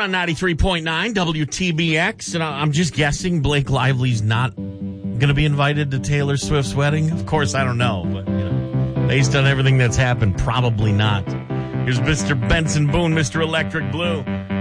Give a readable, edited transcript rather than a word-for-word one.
on 93.9 WTBX, and I'm just guessing Blake Lively's not going to be invited to Taylor Swift's wedding. Of course, I don't know, but based on everything that's happened, probably not. Here's Mr. Benson Boone, Mr. Electric Blue.